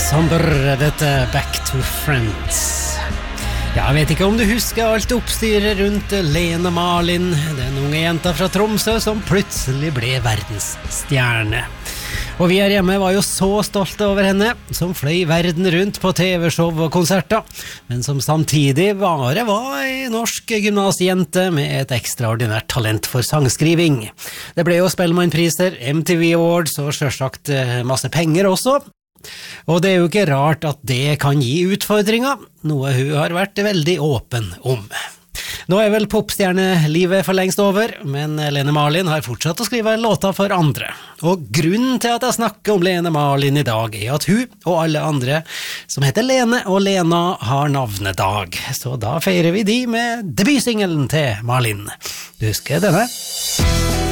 Somber, dette Back to Friends. Jeg vet ikke om du husker alt oppstyret rundt Lene Marlin, den unge jenta fra Tromsø som plutselig ble verdensstjerne. Og vi her hjemme var jo så stolte over henne, som fløy verden rundt på TV-show og konserter, men som samtidig bare var en norsk gymnasjente med et ekstraordinært talent for sangskriving. Det ble jo Spellemannpriser, MTV Awards og selvsagt masse penger også. Og det er jo ikke rart at det kan gi utfordringer, noe hun har vært veldig åpen om. Nå er vel popstjernelivet for lengst over, men Lene Marlin har fortsatt å skrive låter for andre. Og grunnen til at jeg snakker om Lene Marlin i dag er at hun og alle andre som heter Lene og Lena har navnedag. Så da feirer vi de med debutsingelen til Marlin. Du husker denne?